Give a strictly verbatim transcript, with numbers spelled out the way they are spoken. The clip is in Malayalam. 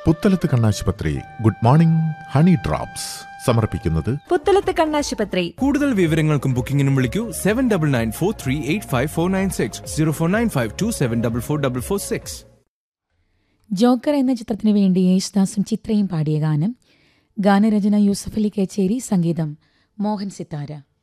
പുത്തലത്ത് കണ്ണാശുപത്രി ഗുഡ് മോർണിംഗ് ഹണി ഡ്രോപ്സ് സമർപ്പിക്കുന്നത് പുത്തലത്ത് കണ്ണാശുപത്രി. കൂടുതൽ വിവരങ്ങൾക്കും ബുക്കിംഗിനും വിളിക്കൂ seven double nine four three eight five four nine six zero four nine five to seven double four double four six. Joker എന്ന ചിത്രത്തിനു വേണ്ടി യേശുദാസും ചിത്രയും പാടിയ ഗാനം. ഗാനരചന യൂസഫലി കേച്ചേരി, സംഗീതം മോഹൻ സിത്താര.